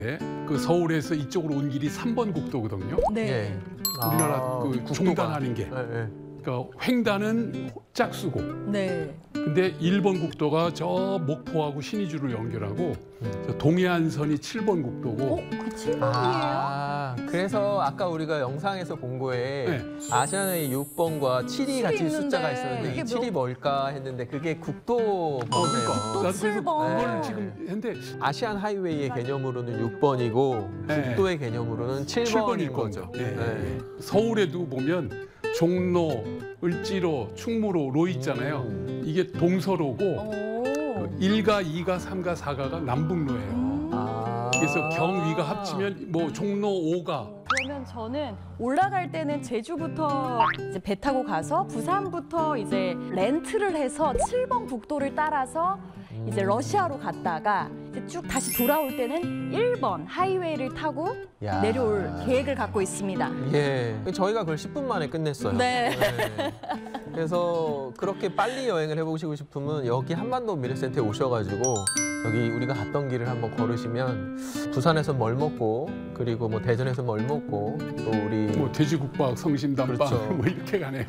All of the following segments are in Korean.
그 서울에서 이쪽으로 온 길이 3번 국도거든요. 네. 예. 우리나라 그 국도가. 종단하는 게. 예. 그러니까 횡단은 짝수고. 네. 근데 1번 국도가 저 목포하고 신의주를 연결하고 저 동해안선이 7번 국도고. 그 7번이에요? 아, 그래서 아까 우리가 영상에서 본 거에 네. 아시아나의 6번과 7이 같이 있는데 숫자가 있었는데 이 이게 7이 뭘까 했는데 그게 국도 번호네요. 또 나도 그래서 7번. 그걸 네. 지금 했는데 아시안 하이웨이의 개념으로는 6번이고 네. 국도의 개념으로는 7번인 7번일 거죠. 거죠. 예. 네. 서울에도 보면 종로, 을지로, 충무로 로 있잖아요. 이게 동서로고 오. 1가, 2가, 3가, 4가가 남북로예요. 아. 그래서 경위가 합치면 뭐 종로 5가 그러면 저는 올라갈 때는 제주부터 이제 배 타고 가서 부산부터 이제 렌트를 해서 7번 국도를 따라서 이제 러시아로 갔다가 이제 쭉 다시 돌아올 때는 1번 하이웨이를 타고 야. 내려올 계획을 갖고 있습니다. 예, 저희가 그걸 10분 만에 끝냈어요. 네. 네. 그래서 그렇게 빨리 여행을 해보시고 싶으면 여기 한반도 미래센터에 오셔가지고 여기 우리가 갔던 길을 한번 걸으시면 부산에서 뭘 먹고 그리고 뭐 대전에서 뭘 먹고 또 우리 뭐 돼지국밥, 성심당빵 그렇죠. 뭐 이렇게 가네요.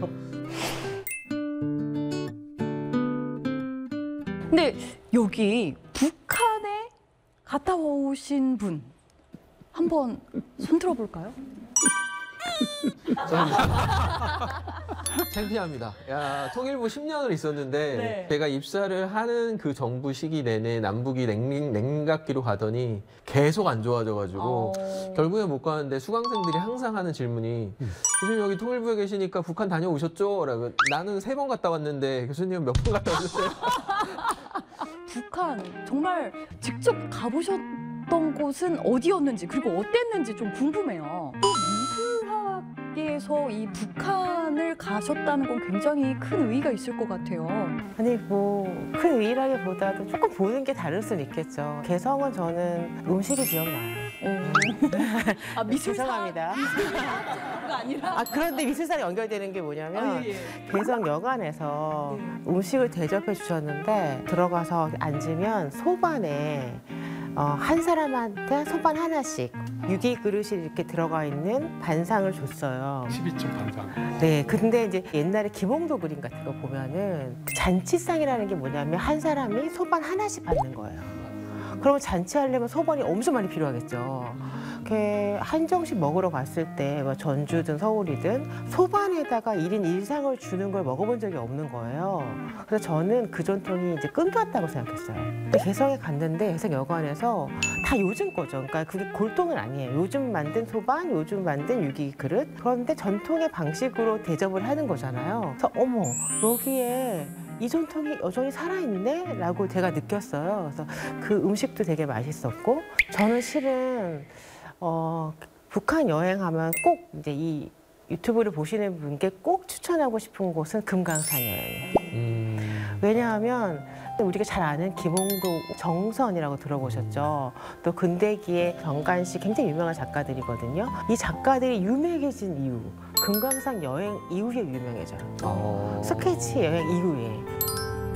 근데 여기 북한에 갔다 오신 분 한번 손 들어볼까요? 창피합니다. 야, 통일부 10년을 있었는데 네. 제가 입사를 하는 그 정부 시기 내내 남북이 냉각기로 가더니 계속 안 좋아져가지고 결국에 못 가는데 수강생들이 항상 하는 질문이 교수님 여기 통일부에 계시니까 북한 다녀오셨죠? 라고 나는 3번 갔다 왔는데 교수님은 몇 번 갔다 오셨어요? 북한 정말 직접 가보셨던 곳은 어디였는지 그리고 어땠는지 좀 궁금해요. 또 미술학계에서 이 북한을 가셨다는 건 굉장히 큰 의의가 있을 것 같아요. 아니 뭐 큰 의의라기보다도 조금 보는 게 다를 수는 있겠죠. 개성은 저는 음식이 기억나요. 아 미술사 죄송합니다. 가 아니라 아 그런데 미술사랑 연결되는 게 뭐냐면 예. 개성 여관에서 음식을 대접해 주셨는데 들어가서 앉으면 소반에 한 사람한테 소반 하나씩 유기 그릇이 이렇게 들어가 있는 반상을 줬어요. 12점 반상. 네, 근데 이제 옛날에 김홍도 그림 같은 거 보면은 그 잔치상이라는 게 뭐냐면 한 사람이 소반 하나씩 받는 거예요. 그러면 잔치하려면 소반이 엄청 많이 필요하겠죠. 이렇게 한정식 먹으러 갔을 때 뭐 전주든 서울이든 소반에다가 1인 1상을 주는 걸 먹어본 적이 없는 거예요. 그래서 저는 그 전통이 이제 끊겼다고 생각했어요. 근데 개성에 갔는데 개성 여관에서 다 요즘 거죠. 그러니까 그게 골동은 아니에요. 요즘 만든 소반, 요즘 만든 유기 그릇. 그런데 전통의 방식으로 대접을 하는 거잖아요. 그래서 어머 여기에 이 전통이 여전히 살아있네? 라고 제가 느꼈어요. 그래서 그 음식도 되게 맛있었고 저는 실은 북한 여행하면 꼭 이제 이 유튜브를 보시는 분께 꼭 추천하고 싶은 곳은 금강산 여행이에요. 왜냐하면 우리가 잘 아는 김홍도 정선이라고 들어보셨죠. 또 근대기의 정간씨 굉장히 유명한 작가들이거든요. 이 작가들이 유명해진 이유, 금강산 여행 이후에 유명해져요. 스케치 여행 이후에.